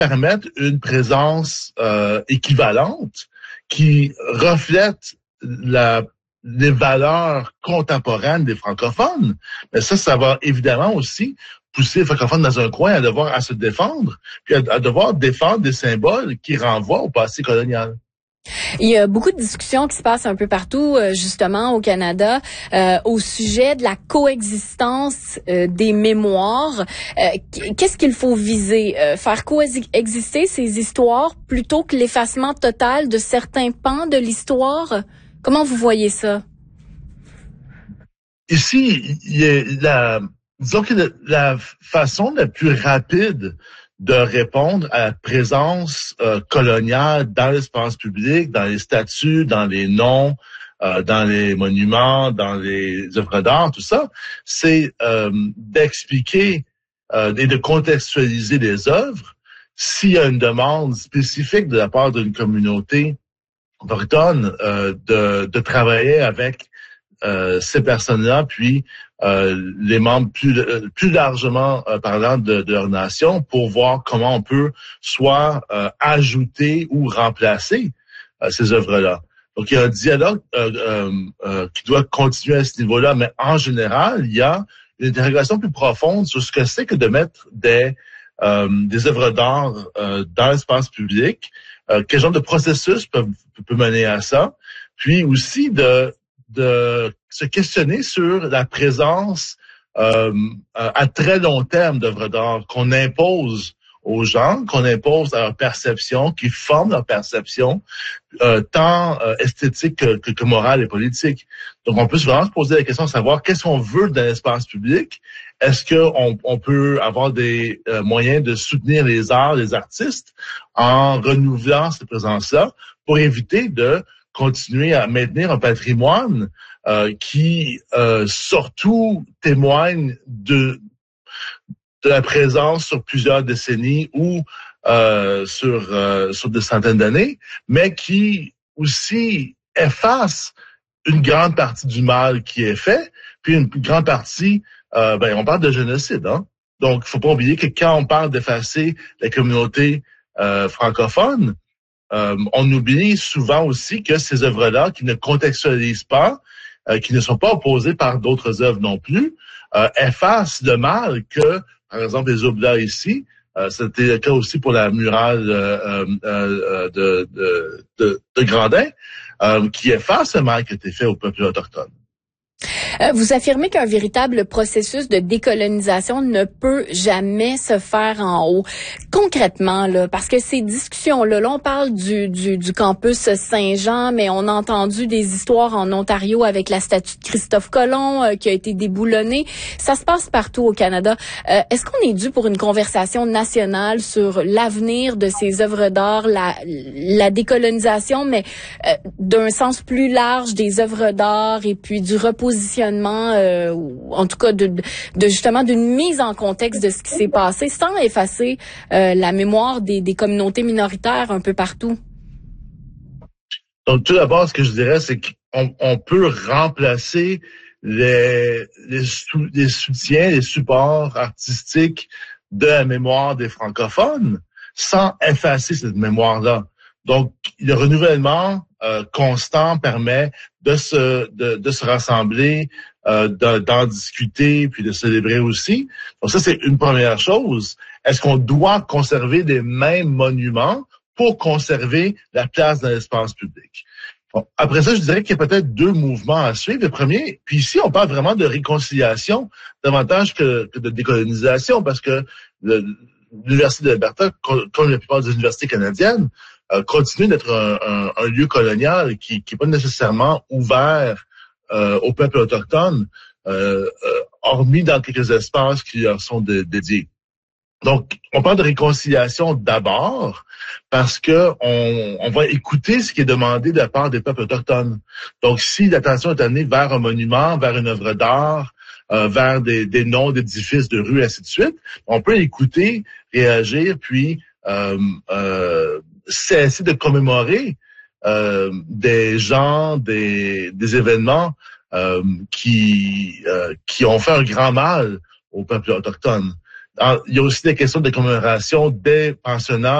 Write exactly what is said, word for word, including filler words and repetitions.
permettre une présence euh, équivalente qui reflète la, les valeurs contemporaines des francophones. Mais ça, ça va évidemment aussi pousser les francophones dans un coin à devoir à se défendre, puis à, à devoir défendre des symboles qui renvoient au passé colonial. Il y a beaucoup de discussions qui se passent un peu partout, justement, au Canada, euh, au sujet de la coexistence euh, des mémoires. Euh, qu'est-ce qu'il faut viser? Euh, faire coexister ces histoires plutôt que l'effacement total de certains pans de l'histoire? Comment vous voyez ça? Ici, il y a la, disons que la, la façon la plus rapide de répondre à la présence euh, coloniale dans l'espace public, dans les statues, dans les noms, euh, dans les monuments, dans les œuvres d'art, tout ça, c'est euh, d'expliquer euh, et de contextualiser les œuvres. S'il y a une demande spécifique de la part d'une communauté autochtone euh, de, de travailler avec euh, ces personnes-là, puis Euh, les membres plus plus largement euh, parlant de, de leur nation pour voir comment on peut soit euh, ajouter ou remplacer euh, ces œuvres-là. Donc, il y a un dialogue euh, euh, euh, qui doit continuer à ce niveau-là, mais en général, il y a une interrogation plus profonde sur ce que c'est que de mettre des euh, des œuvres d'art euh, dans l'espace public, euh, quel genre de processus peut, peut mener à ça, puis aussi de de se questionner sur la présence euh, à très long terme d'œuvres d'art qu'on impose aux gens, qu'on impose à leur perception, qui forment leur perception, euh, tant euh, esthétique que, que, que morale et politique. Donc, on peut vraiment se poser la question de savoir qu'est-ce qu'on veut dans l'espace public. Est-ce qu'on on peut avoir des euh, moyens de soutenir les arts, les artistes, en renouvelant cette présence-là pour éviter de continuer à maintenir un patrimoine euh, qui euh, surtout témoigne de de la présence sur plusieurs décennies ou euh, sur euh, sur des centaines d'années, mais qui aussi efface une grande partie du mal qui est fait, puis une grande partie, euh, ben on parle de génocide, hein. Donc il faut pas oublier que quand on parle d'effacer la communauté euh, francophone, Euh, on oublie souvent aussi que ces œuvres-là, qui ne contextualisent pas, euh, qui ne sont pas opposées par d'autres œuvres non plus, euh, effacent le mal que, par exemple, les Oblats ici, euh, c'était le cas aussi pour la murale euh, euh, de, de, de, de Grandin, euh, qui efface le mal qui a été fait au peuple autochtone. Euh, vous affirmez qu'un véritable processus de décolonisation ne peut jamais se faire en haut. Concrètement, là, parce que ces discussions-là, là, on parle du, du, du campus Saint-Jean, mais on a entendu des histoires en Ontario avec la statue de Christophe Colomb euh, qui a été déboulonnée. Ça se passe partout au Canada. Euh, est-ce qu'on est dû pour une conversation nationale sur l'avenir de ces œuvres d'art, la, la décolonisation, mais euh, d'un sens plus large des œuvres d'art et puis du repositionnement Euh, ou en tout cas de, de justement d'une mise en contexte de ce qui s'est passé sans effacer euh, la mémoire des, des communautés minoritaires un peu partout? Donc tout d'abord, ce que je dirais, c'est qu'on on peut remplacer les, les, sou, les soutiens, les supports artistiques de la mémoire des francophones sans effacer cette mémoire-là. Donc, le renouvellement euh, constant permet de se de, de se rassembler, euh, de, d'en discuter, puis de célébrer aussi. Donc ça, c'est une première chose. Est-ce qu'on doit conserver les mêmes monuments pour conserver la place dans l'espace public? Bon, après ça, je dirais qu'il y a peut-être deux mouvements à suivre. Le premier, puis ici, on parle vraiment de réconciliation davantage que, que de décolonisation, parce que le, l'Université d'Alberta, comme la plupart des universités canadiennes, Euh, continue d'être un, un, un lieu colonial qui n'est pas nécessairement ouvert euh, au peuple autochtone, euh, euh, hormis dans quelques espaces qui leur sont de, dédiés. Donc, on parle de réconciliation d'abord parce que on, on va écouter ce qui est demandé de la part des peuples autochtones. Donc, si l'attention est amenée vers un monument, vers une œuvre d'art, euh, vers des, des noms d'édifices, de rues, ainsi de suite, on peut écouter, réagir, puis euh, euh, cesser de commémorer euh, des gens, des, des événements euh, qui euh, qui ont fait un grand mal au peuple autochtone. il y a aussi des questions de commémoration des pensionnats